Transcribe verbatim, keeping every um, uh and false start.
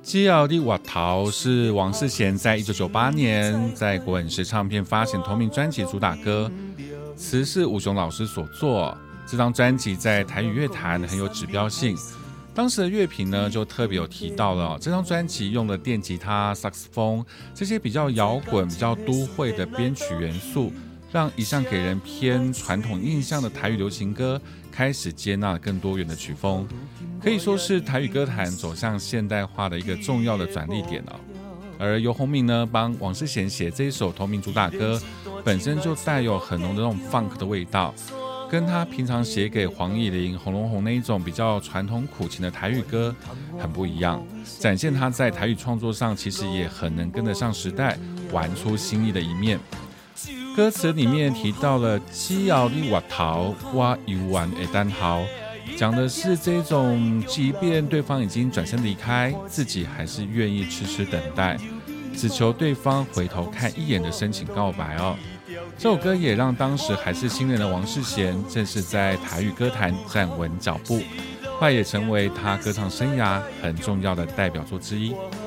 基奥的瓦陶是王世贤在一九九八年在国影视唱片发行同名专辑主打歌，词是吴雄老师所作。这张专辑在台语乐坛很有指标性，当时的乐评呢就特别有提到了、哦、这张专辑用了电吉他、萨克斯风这些比较摇滚、比较都会的编曲元素，让一向给人偏传统印象的台语流行歌开始接纳更多元的曲风，可以说是台语歌坛走向现代化的一个重要的转捩点哦。而游鸿明呢帮王世贤写这一首同名主打歌，本身就带有很浓的那种 funk 的味道，跟他平常写给黄义玲、洪荣宏那一种比较传统苦情的台语歌很不一样，展现他在台语创作上其实也很能跟得上时代，玩出新意的一面。歌词里面提到了只要你活头我永远会等候，讲的是这种即便对方已经转身离开，自己还是愿意痴痴等待，只求对方回头看一眼的深情告白哦。这首歌也让当时还是新人的王世贤正式在台语歌坛站稳脚步，后来也成为他歌唱生涯很重要的代表作之一。